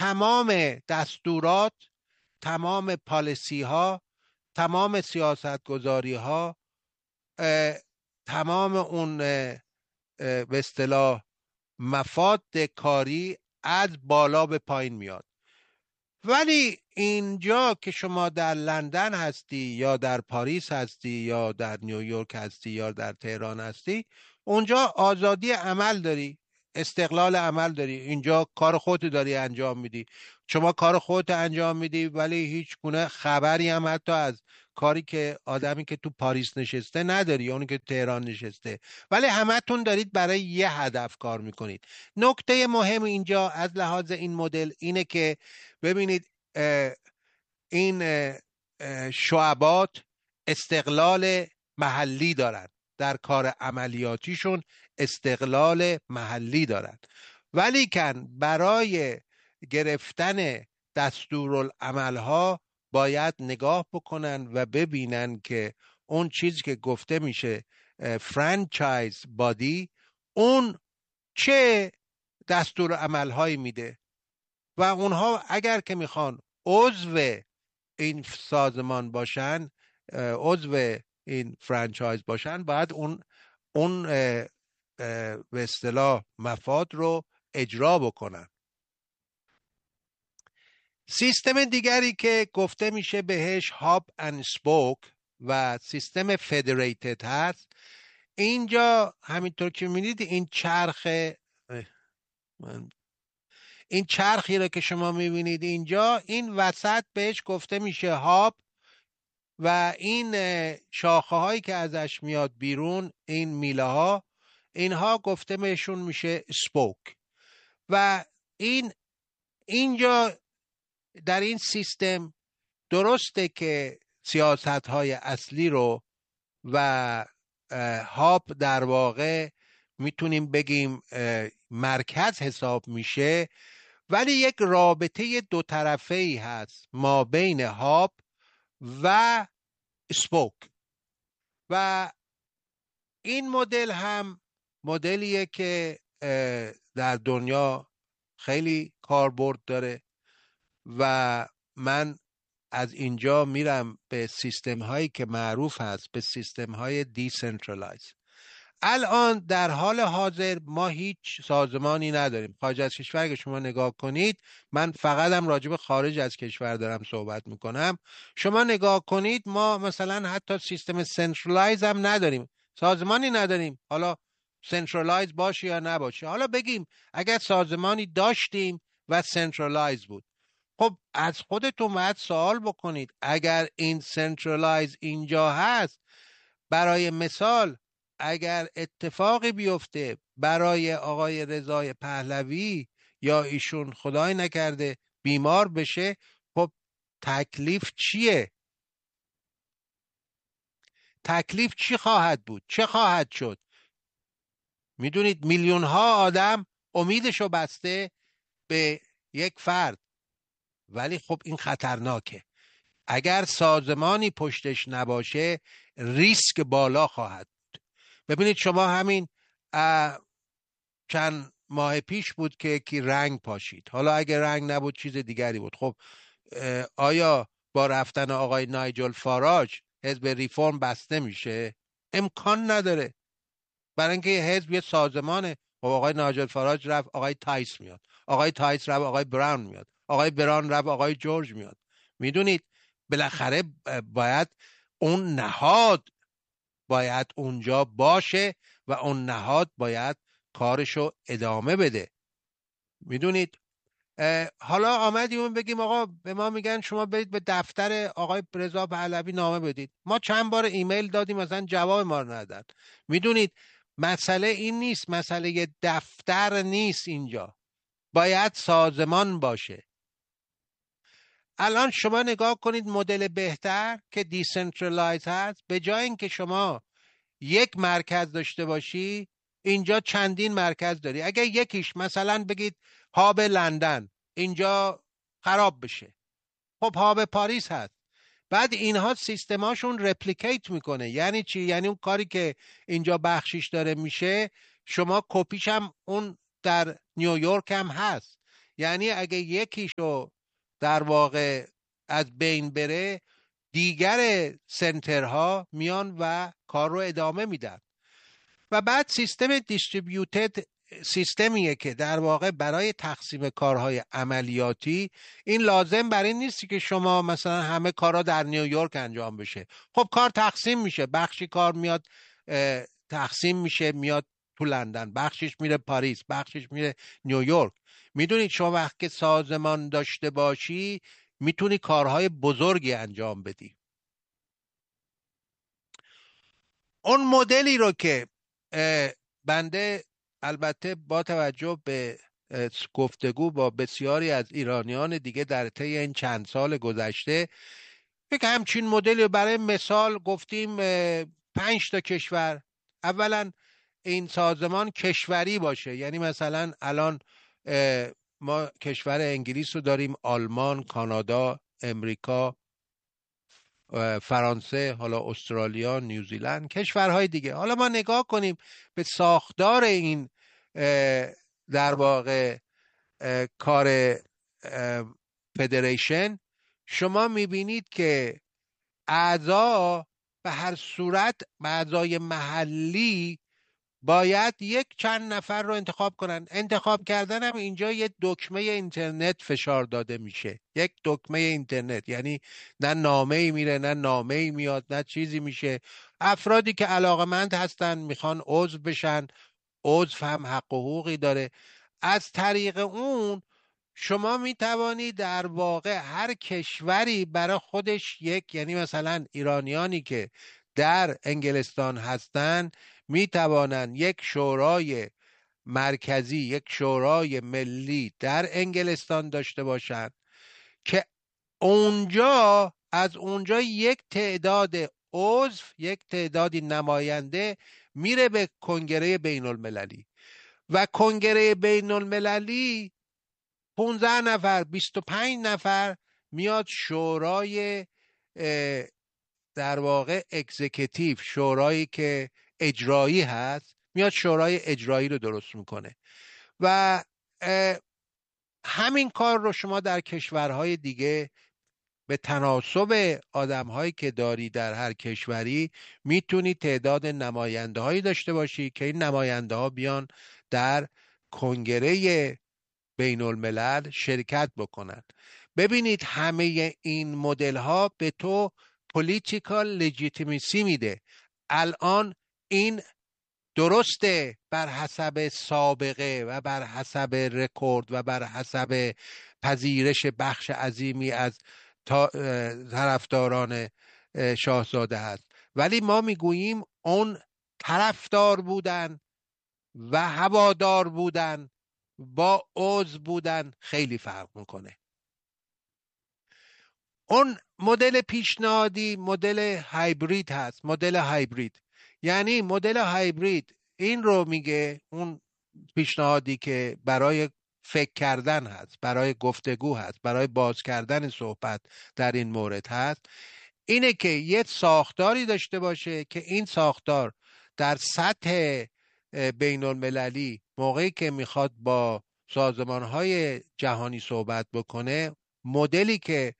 تمام دستورات، تمام پالیسی ها، تمام سیاست گذاری ها، تمام اون به اصطلاح مفاد کاری از بالا به پایین میاد. ولی اینجا که شما در لندن هستی یا در پاریس هستی یا در نیویورک هستی یا در تهران هستی، اونجا آزادی عمل داری، استقلال عمل داری، اینجا کار خودت داری انجام میدی. شما کار خودت انجام میدی ولی هیچ گونه خبری هم حتی از کاری که آدمی که تو پاریس نشسته نداری، اونی که تهران نشسته، ولی همتون دارید برای یه هدف کار میکنید. نکته مهم اینجا از لحاظ این مدل اینه که ببینید این شعبات استقلال محلی دارن، در کار عملیاتیشون استقلال محلی دارن، ولی کن برای گرفتن دستورالعملها باید نگاه بکنن و ببینن که اون چیزی که گفته میشه فرانچایز بادی اون چه دستورالعملهایی میده و اونها اگر که میخوان عضو این سازمان باشن، عضو این فرانچایز باشن، باید اون به اصطلاح مفاد رو اجرا بکنن. سیستم دیگری که گفته میشه بهش هاب اند اسپوک و سیستم فدریتد هست. اینجا همینطور که میبینید این چرخی رو که شما میبینید اینجا، این وسط بهش گفته میشه هاب و این شاخه هایی که ازش میاد بیرون، این میله ها، اینها گفته بهشون میشه اسپوک. و اینجا در این سیستم درسته که سیاست های اصلی رو و هاب در واقع میتونیم بگیم مرکز حساب میشه، ولی یک رابطه دو طرفه‌ای هست ما بین هاب و اسپوک. و این مدل هم مدلیه که در دنیا خیلی کاربرد داره و من از اینجا میرم به سیستم هایی که معروف هست به سیستم های دیسنترالایز. الان در حال حاضر ما هیچ سازمانی نداریم خارج از کشور که شما نگاه کنید. من فقط هم راجع به خارج از کشور دارم صحبت میکنم. شما نگاه کنید ما مثلا حتی سیستم سنترالایز هم نداریم، سازمانی نداریم. حالا سنترالایز باشه یا نباشه، حالا بگیم اگر سازمانی داشتیم و سنترالایز بود، خب از خودتون باید سوال بکنید اگر این سنترالایز اینجا هست، برای مثال اگر اتفاقی بیفته برای آقای رضای پهلوی یا ایشون خدای نکرده بیمار بشه، خب تکلیف چیه؟ تکلیف چی خواهد بود؟ چه خواهد شد؟ میدونید میلیون ها آدم امیدشو بسته به یک فرد، ولی خب این خطرناکه. اگر سازمانی پشتش نباشه ریسک بالا خواهد بود. ببینید شما همین چند ماه پیش بود که یکی رنگ پاشید، حالا اگر رنگ نبود چیز دیگری بود. خب آیا با رفتن آقای نایجل فاراج حزب ریفورم بسته میشه؟ امکان نداره، برای اینکه حزب یه سازمانه. خب آقای نایجل فاراج رفت آقای تایس میاد، آقای تایس رفت آقای براون میاد، آقای براون رفت آقای جورج میاد. میدونید بالاخره باید اون نهاد باید اونجا باشه و اون نهاد باید کارشو ادامه بده. میدونید حالا آمدیم بگیم آقا به ما میگن شما برید به دفتر آقای رضا پهلوی نامه بدید. ما چند بار ایمیل دادیم مثلا جواب ما رو نداد. میدونید مسئله این نیست، مسئله دفتر نیست، اینجا باید سازمان باشه. الان شما نگاه کنید مدل بهتر که دیسنترالایز هست، به جای اینکه شما یک مرکز داشته باشی اینجا چندین مرکز داری. اگر یکیش مثلا بگید هاب لندن اینجا خراب بشه، خب هاب پاریس هست، بعد اینها سیستماشون رپلیکیت میکنه. یعنی چی؟ یعنی اون کاری که اینجا بخشش داره میشه شما کپیش هم اون در نیویورک هم هست. یعنی اگه یکیشو در واقع از بین بره، دیگر سنترها میان و کار رو ادامه میدن. و بعد سیستم دیستریبیوتد سیستمیه که در واقع برای تقسیم کارهای عملیاتی این لازم بر این نیستی که شما مثلا همه کارها در نیویورک انجام بشه. خب کار تقسیم میشه، بخشی کار میاد تقسیم میشه میاد تو لندن، بخشش میره پاریس، بخشش میره نیویورک. میدونید شما وقتی که سازمان داشته باشی میتونی کارهای بزرگی انجام بدی. اون مدلی رو که بنده البته با توجه به گفتگو با بسیاری از ایرانیان دیگه در طی این چند سال گذشته، یک همچین مدلی رو برای مثال گفتیم 5 تا کشور. اولا این سازمان کشوری باشه، یعنی مثلا الان ما کشور انگلیس رو داریم، آلمان، کانادا، امریکا، فرانسه، حالا استرالیا، نیوزیلند، کشورهای دیگه. حالا ما نگاه کنیم به ساختار این در واقع کار فدریشن. شما میبینید که اعضا به هر صورت اعضای محلی باید یک چند نفر رو انتخاب کنن. انتخاب کردن هم اینجا یه دکمه اینترنت فشار داده میشه، یک دکمه اینترنت، یعنی نه نامه ای میره نه نامه ای میاد نه چیزی میشه. افرادی که علاقمند هستن میخوان عضو بشن، عضو هم حق و حقوقی داره. از طریق اون شما می توانید در واقع هر کشوری برای خودش یک، یعنی مثلا ایرانیانی که در انگلستان هستند می توانند یک شورای مرکزی، یک شورای ملی در انگلستان داشته باشند که اونجا از اونجا یک تعداد عضو، یک تعدادی نماینده میره به کنگره بین المللی و کنگره بین المللی 15 نفر 25 نفر میاد شورای در واقع اکزیکیتیو، شورایی که اجرایی هست، میاد شورای اجرایی رو درست میکنه. و همین کار رو شما در کشورهای دیگه به تناسب آدم‌هایی که داری در هر کشوری میتونی تعداد نماینده هایی داشته باشی که این نماینده ها بیان در کنگره بین الملل شرکت بکنن. ببینید همه این مدل ها به تو پولیتیکال لجیتیمیسی میده. الان این درسته بر حسب سابقه و بر حسب رکورد و بر حسب پذیرش بخش عظیمی از طرفداران شاهزاده هست، ولی ما میگوییم اون طرفدار بودن و هوادار بودن با عضو بودن خیلی فرق میکنه. اون مدل پیشنهادی مدل هایبرید هست. مدل هایبرید یعنی مدل هایبرید این رو میگه، اون پیشنهادی که برای فکر کردن هست، برای گفتگو هست، برای باز کردن صحبت در این مورد هست، اینه که یه ساختاری داشته باشه که این ساختار در سطح بین المللی موقعی که میخواد با سازمانهای جهانی صحبت بکنه، مدلی که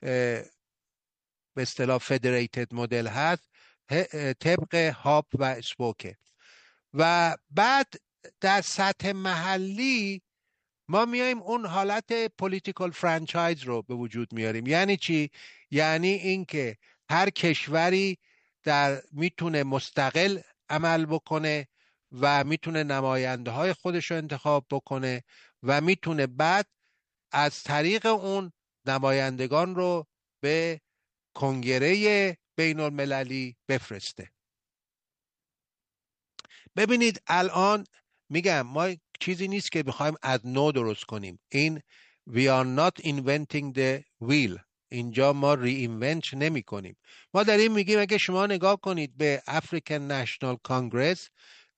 به اصطلاح فدریتد مدل هست طبق هاپ و اسپوکه. و بعد در سطح محلی ما میایم اون حالت پولیتیکال فرانچایز رو به وجود میاریم. یعنی چی؟ یعنی اینکه هر کشوری میتونه مستقل عمل بکنه و میتونه نماینده های خودش رو انتخاب بکنه و میتونه بعد از طریق اون نمایندگان رو به کنگره بین المللی بفرسته. ببینید الان میگم ما چیزی نیست که بخوایم از نو درست کنیم. این we are not inventing the wheel. اینجا ما ری اینونت نمی کنیم. ما داریم میگیم اگه شما نگاه کنید به African National Congress،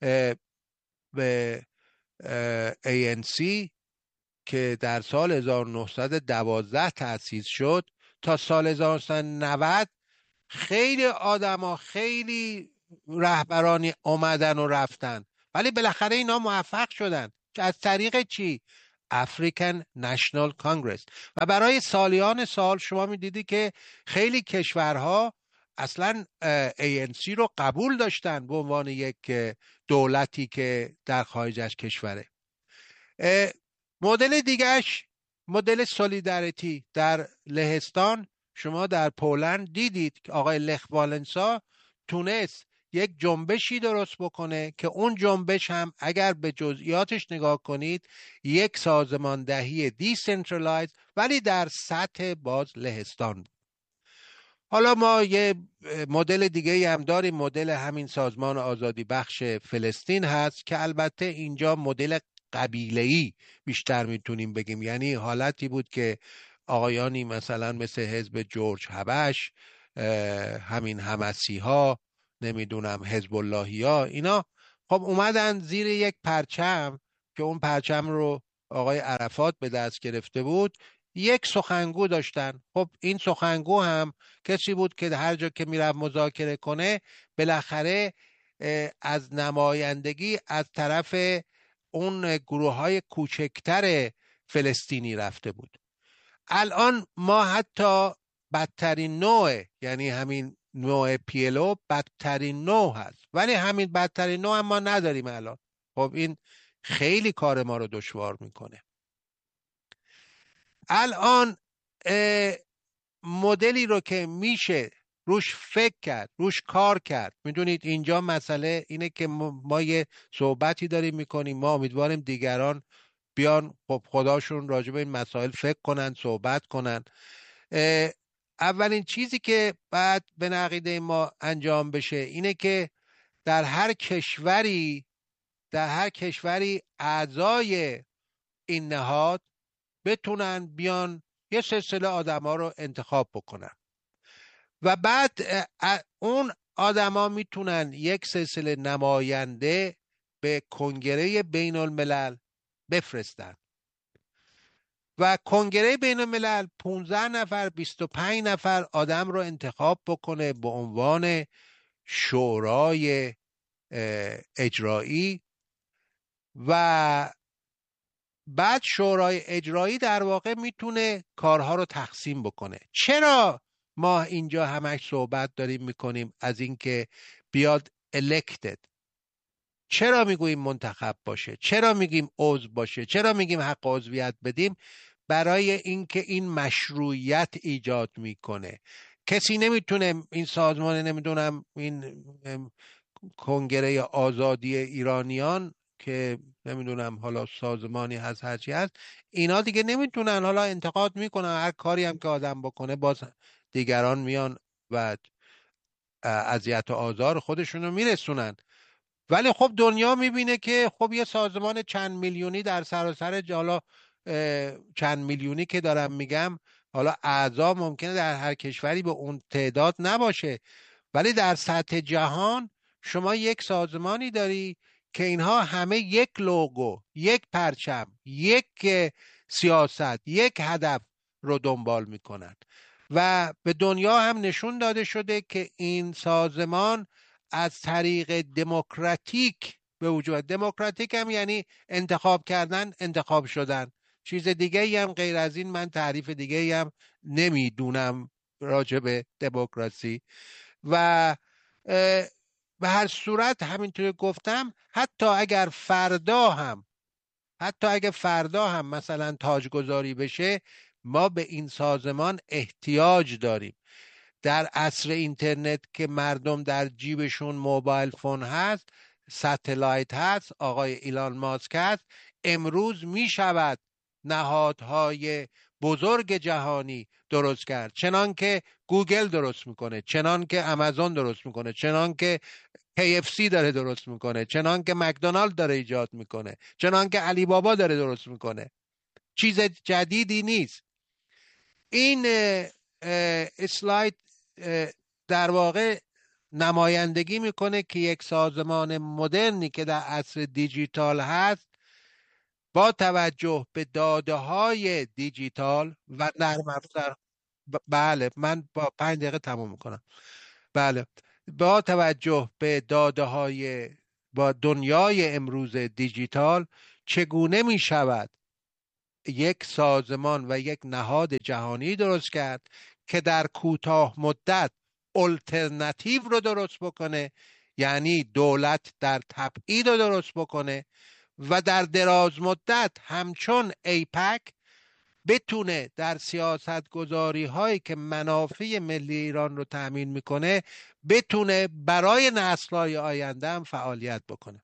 به ANC که در سال 1912 تأسیس شد تا سال 1990 خیلی آدما، خیلی رهبرانی اومدن و رفتن، ولی بالاخره اینا موفق شدن. از طریق چی؟ African National Congress. و برای سالیان سال شما میدیدی که خیلی کشورها اصلا ANC رو قبول داشتن به عنوان یک دولتی که در خارج از کشوره. مدل دیگهش مدل سولیداریتی در لهستان. شما در پولند دیدید که آقای لخ والنسا تونست یک جنبشی درست بکنه که اون جنبش هم اگر به جزئیاتش نگاه کنید یک سازماندهی دیسنترالایز ولی در سطح باز لهستان بود. حالا ما یه مدل دیگه هم داریم، مدل همین سازمان آزادی بخش فلسطین هست که البته اینجا مدل قبیله‌ای بیشتر میتونیم بگیم، یعنی حالتی بود که آقایانی مثلا مثل حزب جورج هبش، همین حمسی ها، نمیدونم حزب اللهی ها، اینا خب اومدن زیر یک پرچم که اون پرچم رو آقای عرفات به دست گرفته بود، یک سخنگو داشتن. خب این سخنگو هم کسی بود که هر جا که میرفت مذاکره کنه بالاخره از نمایندگی از طرف اون گروه های کوچکتر فلسطینی رفته بود. الان ما حتی بدترین نوع، یعنی همین نوع پیلو بدترین نوع هست، ولی همین بدترین نوع هم ما نداریم الان. خب این خیلی کار ما رو دشوار میکنه. الان مدلی رو که میشه روش فکر کرد، روش کار کرد. میدونید اینجا مسئله اینه که ما یه صحبتی داریم میکنیم، ما امیدواریم دیگران بیان خب خداشون راجع به این مسائل فکر کنن، صحبت کنن. اولین چیزی که بعد به عقیده ما انجام بشه اینه که در هر کشوری اعضای این نهاد بتونن بیان یه سلسله آدما رو انتخاب بکنن و بعد اون آدما میتونن یک سلسله نماینده به کنگره بین الملل بفرستن و کنگره بین الملل 15 نفر 25 نفر آدم رو انتخاب بکنه به عنوان شورای اجرایی و بعد شورای اجرایی در واقع میتونه کارها رو تقسیم بکنه. چرا ما اینجا همش صحبت داریم میکنیم از اینکه بیاد elected؟ چرا میگوییم منتخب باشه؟ چرا میگیم عضو باشه؟ چرا میگیم حق عضویت بدیم؟ برای اینکه این مشروعیت ایجاد میکنه. کسی نمیتونه این سازمان، نمیدونم این کنگره آزادی ایرانیان که نمیدونم حالا سازمانی هست هرچی هست، اینا دیگه نمیتونن، حالا انتقاد میکنن، هر کاری هم که آدم بکنه باز دیگران میان و اذیت و آزار خودشون رو میرسونن. ولی خب دنیا میبینه که خب یه سازمان چند میلیونی در سراسر حالا چند میلیونی که دارم میگم، حالا اعضا ممکنه در هر کشوری به اون تعداد نباشه، ولی در سطح جهان شما یک سازمانی داری که اینها همه یک لوگو، یک پرچم، یک سیاست، یک هدف رو دنبال میکنن و به دنیا هم نشون داده شده که این سازمان از طریق دموکراتیک به وجود. دموکراتیک هم یعنی انتخاب کردن، انتخاب شدن. چیز دیگه ای هم غیر از این من تعریف دیگه ای هم نمیدونم راجع به دموکراسی. و به هر صورت همینطور گفتم حتی اگر فردا هم مثلا تاجگذاری بشه، ما به این سازمان احتیاج داریم. در عصر اینترنت که مردم در جیبشون موبایل فون هست، ستلایت هست، آقای ایلان ماسک هست، امروز می شود نهادهای بزرگ جهانی درست کرد، چنان که گوگل درست میکنه، چنان که آمازون درست میکنه، چنان که KFC داره درست میکنه، چنان که مکدونالد داره ایجاد میکنه، چنان که علی بابا داره درست میکنه. چیز جدیدی نیست. این اسلاید در واقع نمایندگی میکنه که یک سازمان مدرنی که در عصر دیجیتال هست با توجه به داده های دیجیتال و نرم افزار، بله من با 5 دقیقه تموم میکنم. بله، با توجه به داده های با دنیای امروز دیجیتال چگونه می شود یک سازمان و یک نهاد جهانی درست کرد که در کوتاه مدت الटरनेटिव رو درست بکنه، یعنی دولت در تبعید رو درست بکنه و در دراز مدت همچون ایپک بتونه در سیاست گذاری هایی که منافع ملی ایران رو تأمین میکنه بتونه برای نسل‌های آینده هم فعالیت بکنه.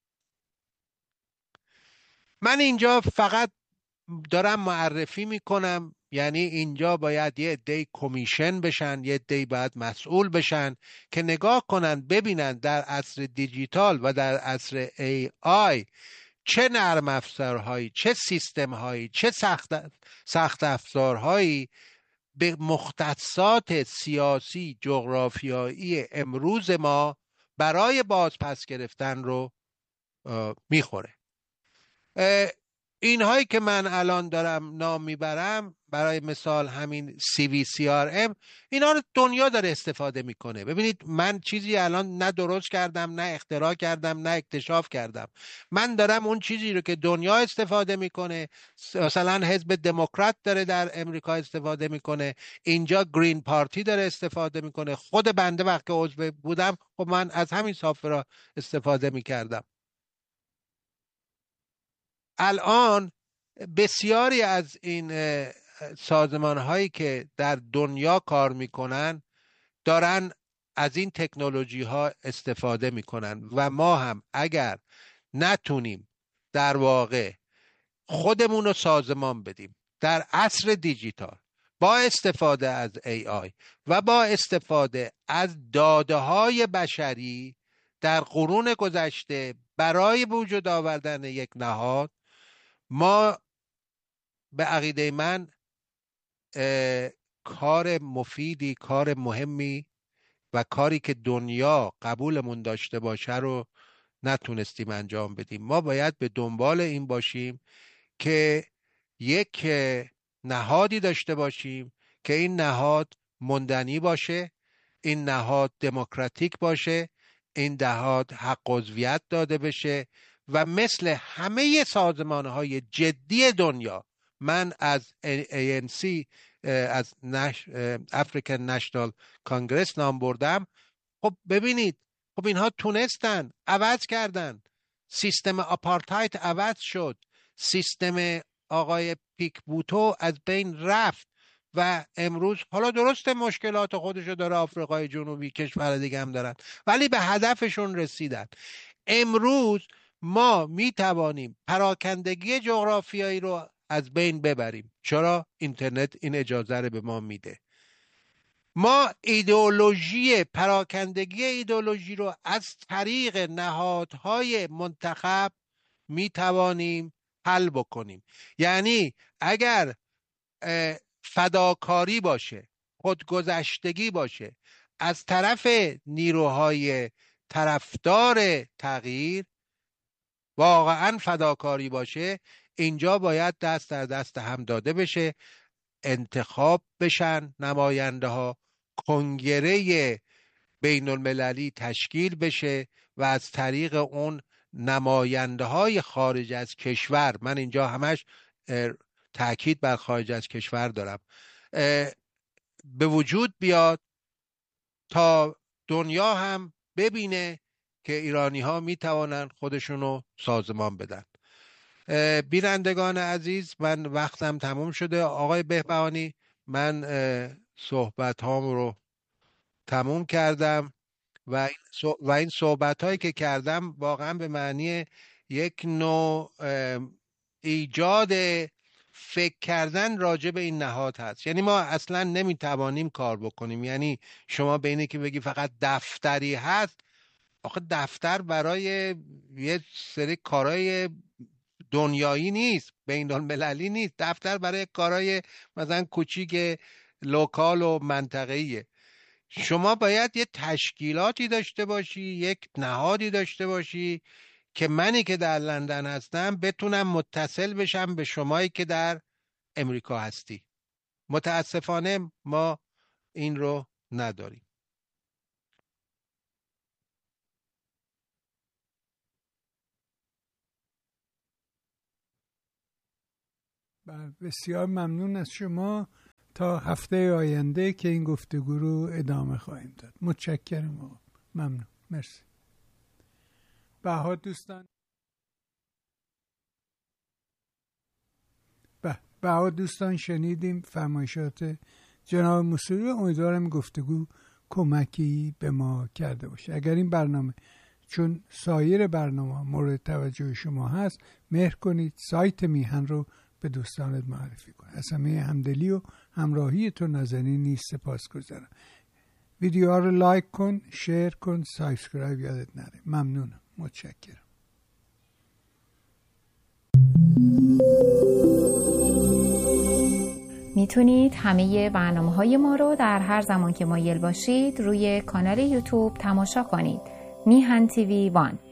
من اینجا فقط دارم معرفی میکنم، یعنی اینجا باید یه عده کمیشن بشن، یه عده باید مسئول بشن که نگاه کنن ببینن در عصر دیجیتال و در عصر ای آی چه نرم افزارهایی، چه سیستم هایی، چه سخت افزارهایی به مختصات سیاسی جغرافیایی امروز ما برای بازپس گرفتن رو میخوره. اینهایی که من الان دارم نام میبرم، برای مثال همین CVCRM، اینا رو دنیا داره استفاده میکنه. ببینید من چیزی الان نه درست کردم، نه اختراع کردم، نه اکتشاف کردم. من دارم اون چیزی رو که دنیا استفاده میکنه، مثلا حزب دموکرات داره در امریکا استفاده میکنه، اینجا گرین پارتی داره استفاده میکنه، خود بنده وقتی عضو بودم خب من از همین سافر استفاده میکردم. الان بسیاری از این سازمان هایی که در دنیا کار میکنن دارن از این تکنولوژی ها استفاده میکنن و ما هم اگر نتونیم در واقع خودمون رو سازمان بدیم در عصر دیجیتال با استفاده از AI و با استفاده از داده های بشری در قرون گذشته برای وجود آوردن یک نهاد، ما به عقیده من کار مفیدی، کار مهمی و کاری که دنیا قبولمون داشته باشه رو نتونستیم انجام بدیم. ما باید به دنبال این باشیم که یک نهادی داشته باشیم که این نهاد مندنی باشه، این نهاد دموکراتیک باشه، این نهاد حق عضویت داده بشه و مثل همه سازمانهای جدی دنیا، من از ANC، از African National Congress نام بردم. خب ببینید، خب اینها تونستن عوض کردن، سیستم آپارتاید عوض شد، سیستم آقای پیک بوتو از بین رفت و امروز حالا درسته مشکلات خودشو داره آفریقای جنوبی، کشور دیگه هم دارن، ولی به هدفشون رسیدن. امروز ما می توانیم پراکندگی جغرافیایی رو از بین ببریم. چرا؟ اینترنت این اجازه رو به ما میده. ما پراکندگی ایدئولوژی رو از طریق نهادهای منتخب می توانیم حل بکنیم. یعنی اگر فداکاری باشه، خودگذشتگی باشه از طرف نیروهای طرفدار تغییر، واقعا فداکاری باشه، اینجا باید دست در دست هم داده بشه، انتخاب بشن نماینده ها، کنگره بین المللی تشکیل بشه و از طریق اون نماینده های خارج از کشور، من اینجا همش تاکید بر خارج از کشور دارم، به وجود بیاد تا دنیا هم ببینه که ایرانی ها می توانند خودشونو سازمان بدن. بینندگان عزیز، من وقتم تموم شده. آقای بهبهانی، من صحبت هام رو تموم کردم و این صحبت هایی که کردم واقعا به معنی یک نوع ایجاد فکر کردن راجع به این نهاد هست. یعنی ما اصلا نمیتوانیم کار بکنیم. یعنی شما به اینه که بگی فقط دفتری هست، آخه دفتر برای یه سری کارهای دنیایی نیست، بین المللی نیست. دفتر برای کارهای مثلا کوچیک لوکال و منطقه‌ایه. شما باید یه تشکیلاتی داشته باشی، یک نهادی داشته باشی که منی که در لندن هستم بتونم متصل بشم به شمایی که در امریکا هستی. متاسفانه ما این رو نداریم. بسیار ممنون از شما. تا هفته آینده که این گفتگو رو ادامه خواهیم داد. متشکرم آقا. ممنون. مرسی. بها دوستان. بها دوستان شنیدیم فرمایشات جناب موسوی. امیدوارم گفتگو کمکی به ما کرده باشه. اگر این برنامه چون سایر برنامه مورد توجه شما هست، مهر کنید سایت میهن رو به دوستانت معرفی کن. از همه همدلی و همراهیتون نازنین نیست سپاسگزارم. ویدیوها رو لایک کن، شیر کن، سابسکرایب یادت نره. ممنونم. متشکرم. میتونید همه برنامه‌های ما رو در هر زمان که مایل باشید روی کانال یوتیوب تماشا کنید. میهن تیوی 1.